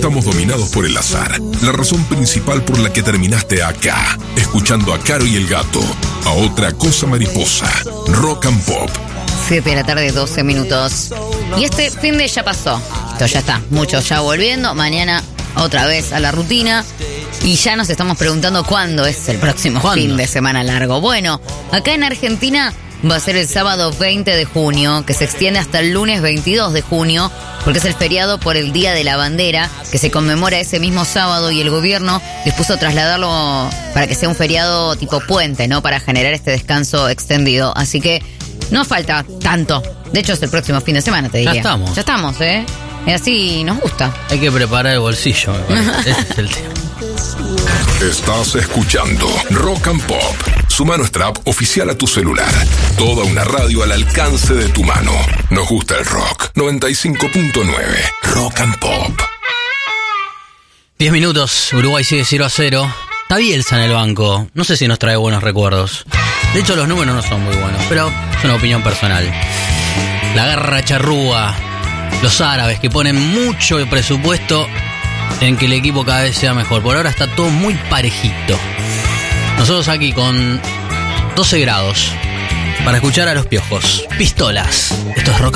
estamos dominados por el azar. La razón principal por la que terminaste acá, escuchando a Caro y el Gato, a Otra Cosa Mariposa, Rock and Pop. 7 de la tarde, 12 minutos. Y este fin de ya pasó. Esto ya está. Muchos ya volviendo. Mañana otra vez a la rutina. Y ya nos estamos preguntando cuándo es el próximo fin de semana largo. Bueno, acá en Argentina va a ser el sábado 20 de junio, que se extiende hasta el lunes 22 de junio, porque es el feriado por el Día de la Bandera, que se conmemora ese mismo sábado, y el gobierno dispuso trasladarlo para que sea un feriado tipo puente, ¿no? Para generar este descanso extendido. Así que no falta tanto. De hecho, es el próximo fin de semana, te diría. Ya estamos, ¿eh? Y así nos gusta. Hay que preparar el bolsillo, me parece. Ese es el tema. Estás escuchando Rock and Pop. Suma nuestra app oficial a tu celular. Toda una radio al alcance de tu mano. Nos gusta el rock. 95.9 Rock and Pop. 10 minutos, Uruguay sigue 0-0. Está Bielsa en el banco. No sé si nos trae buenos recuerdos. De hecho, los números no son muy buenos, pero es una opinión personal. La garra charrúa, los árabes que ponen mucho el presupuesto en que el equipo cada vez sea mejor. Por ahora está todo muy parejito. Nosotros aquí con 12 grados para escuchar a los Piojos. Pistolas. Esto es Rock